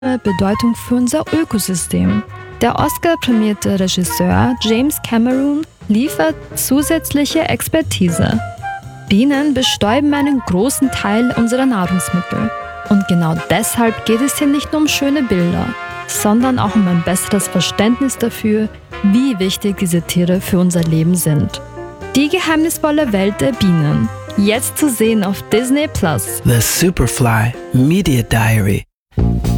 Bedeutung für unser Ökosystem. Der Oscar-prämierte Regisseur James Cameron liefert zusätzliche Expertise. Bienen bestäuben einen großen Teil unserer Nahrungsmittel. Und genau deshalb geht es hier nicht nur um schöne Bilder, sondern auch um ein besseres Verständnis dafür, wie wichtig diese Tiere für unser Leben sind. Die geheimnisvolle Welt der Bienen. Jetzt zu sehen auf Disney+. The Superfly Media Diary.